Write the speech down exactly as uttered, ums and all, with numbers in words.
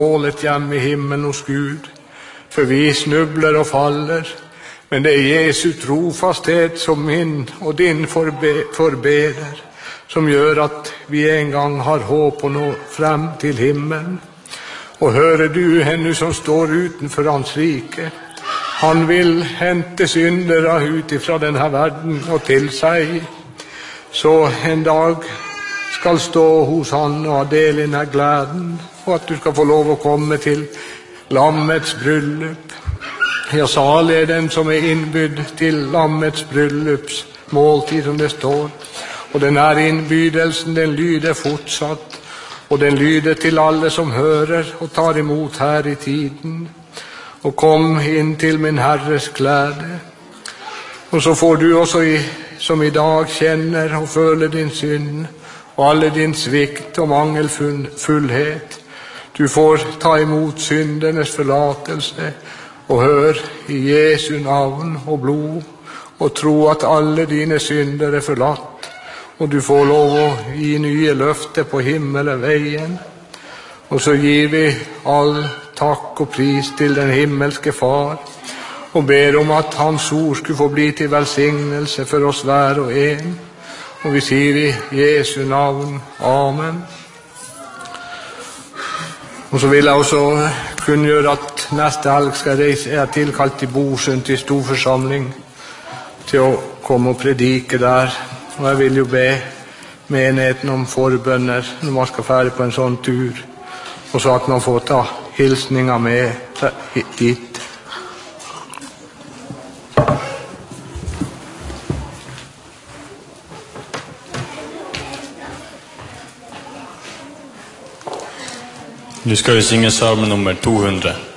målet hjemme i himmelen hos Gud. For vi snubler og faller, men det er Jesu trofasthet som min og din forbe forbeder, som gjør at vi en gang har håp å nå frem til himmelen. Og hører du henne som står utenfor hans rike? Han vil hente syndere ut ifra denne verden og til seg, så en dag skal stå hos han og dele denne gleden, og at du skal få lov å komme til lammets bryllup. Ja, salig er den som er innbydd til lammets bryllups måltid, som det står. Og den her innbydelsen, den lyder fortsatt, og den lyder til alle som hører og tar imot her i tiden. Og kom inn til min Herres glede. Og så får du også, i, som i dag kjenner og føler din synd, og alle din svikt og mangelfullhet, du får ta imot syndernes forlatelse, og hør i Jesu navn og blod, og tro at alle dine synder er forlatt, og du får lov å gi nye løfter på himmelveien. Og så gir vi all takk og pris til den himmelske Far, og ber om at hans ord skulle få bli til velsignelse for oss hver og en. Og vi sier i Jesu navn, amen. Og så vil jeg også kunngjøre at neste helg skal jeg reise, jeg er tilkalt til Bosund til storforsamling, til å komme og predike der. Og jeg vil jo be menigheten om forbønner når man skal fære på en sånn tur, og så at man får ta hilsninger med dit. Nu ska vi synge salm nummer to hundre.